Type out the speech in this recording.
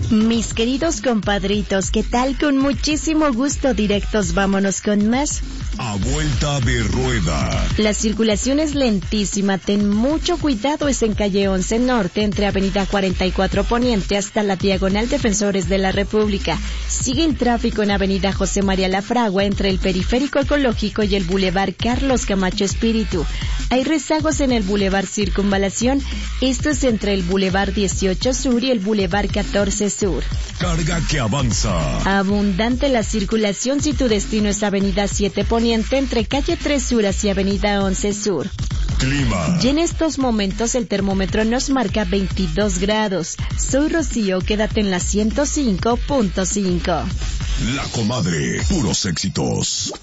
Mis queridos compadritos, ¿qué tal? Con muchísimo gusto, directos, vámonos con más. A vuelta de rueda. La circulación es lentísima, ten mucho cuidado, es en calle 11 Norte, entre avenida 44 Poniente hasta la diagonal Defensores de la República. Sigue el tráfico en avenida José María Lafragua, entre el Periférico Ecológico y el Boulevard Carlos Camacho Espíritu. Hay rezagos en el Boulevard Circunvalación, esto es entre el Boulevard 18 Sur y el Boulevard 14 Sur. Carga que avanza. Abundante la circulación si tu destino es avenida 7 Poniente, entre calle 3 Sur hacia avenida 11 Sur. Clima. Y en estos momentos el termómetro nos marca 22 grados. Soy Rocío, quédate en la 105.5. La Comadre, puros éxitos.